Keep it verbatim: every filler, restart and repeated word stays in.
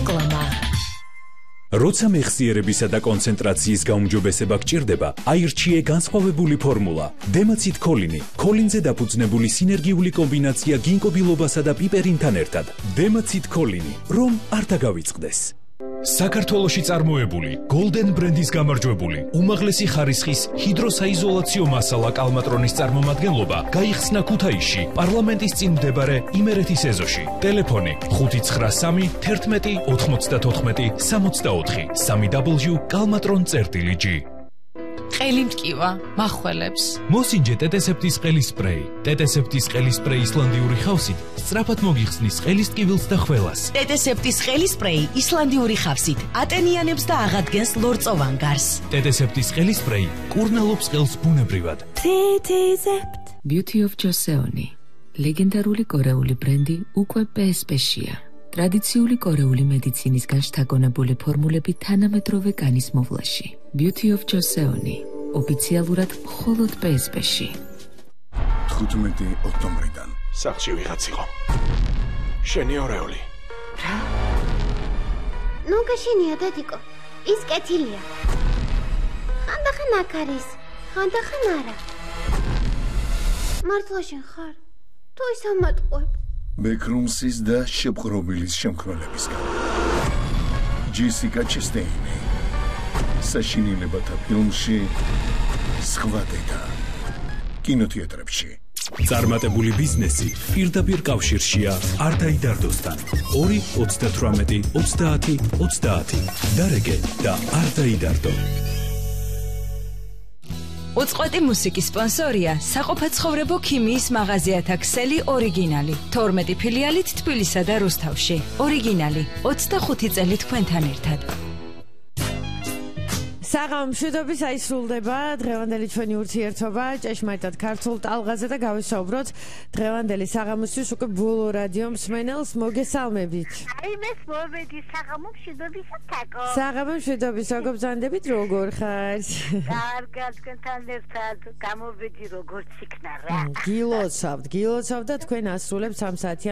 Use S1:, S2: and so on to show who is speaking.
S1: რეკლამა.
S2: როცა მეხსიერებისა და კონცენტრაციის გაუმჯობესება გჭირდება, აირჩიე განსხვავებული ფორმულა. დემაცით ქოლინი, ქოლინზე დაფუძნებული სინერგიული კომბინაცია გინკობილობასა და პიპერინთან ერთად. დემაცით ქოლინი, რომ არ დაგავიწყდეს. საქართველოში წარმოებული Golden ბრენდის გამარჯვებული უმაღლესი ხარისხის ჰიდროსაიზოლაციო მასალა კალმატრონის წარმომადგენლობა გაიხსნა ქუთაისში პარლამენტის წინ მდებარე იმერეთის ეზოში. ტელეფონი ხუთი ცხრა სამი თერთმეტი ოთხმოცდათოთხმეტი სამოცდაოთხი სამი დაბლიუ კალმატრონ წერტილი ჯი.
S3: ყელი მტკივა, מחველებს.
S2: მოსინჯე ტეტესეპტის ყელის სპრეი. ტეტესეპტის ყელის სპრეი ისლანდიური ხავსით სწრაფად მოგიხსნის ყელის ტკივილს და ხველას.
S1: ტეტესეპტის ყელის სპრეი ისლანდიური ხავსით ატენიანებს და აღადგენს ლორწოვან გარს.
S2: ტეტესეპტის ყელის სპრეი კურნალობს ყელს ბუნებრივად.
S1: ტეტესეპტ.
S4: Beauty of Joseon. ლეგენდარული კორეული ბრენდი უკვე პი ეს პი-შია. ტრადიციული კორეული მედიცინისგან შთაგონებული ფორმულები თანამედროვე კანის მოვლაში. Beauty of Joseon. ოფიციალურად მხოლოდ პი ეს პი-ში.
S5: თხუთმეტი ოქტომბრიდან.
S6: სახში ვიღაც იყო. შენი ორეული.
S7: რა? ნუ გაშენია დედიკო. ის კეთილია. ხანდახან აქ არის, ხანდახან არა. მართლა შენ ხარ? თუ ის ამატყუებ.
S5: ბეკრუმსის და შეპყრობილის შემქმნელებისგან. ჯესიკა ჩესტეინი. საშინელებათა ფილმში სხვა დედა. კინოთეატრებში.
S2: წარმატებული ბიზნესი პირდაპირ კავშირშია არ დაიდარდოსთან. ორი ოცდათვრამეტი ოცდაათი ოცდაათი. დარეგე და არ დაიდარდო.
S3: უწყვეტი მუსიკის სპონსორია საყოფაცხოვრებო ქიმიის მაღაზიათა ქსელი ორიგინალი. თორმეტი ფილიალით თბილისსა და რუსთავში. ორიგინალი ოცდახუთი წელი თქვენთან ერთად.
S8: საღამო მშვიდობის აისრულდება დღევანდელი ჩვენი ურთიერთობა ჭეშმარიტად ქართულ ტალღაზე და გავისაუბროთ დღევანდელი საღამოსთვის უკვე ბოლო რადიო მსმენელს მოგესალმებით.
S7: აი მე მოვედი საღამო მშვიდობისა თაკო.
S8: საღამო მშვიდობის როგორ ბრძანდებით როგორ ხარ?
S7: კარგად თქვენთან ერთად გამოვედი როგორც იქნა რა.
S8: გილოცავთ, გილოცავთ და თქვენ ასრულებთ სამ საათიან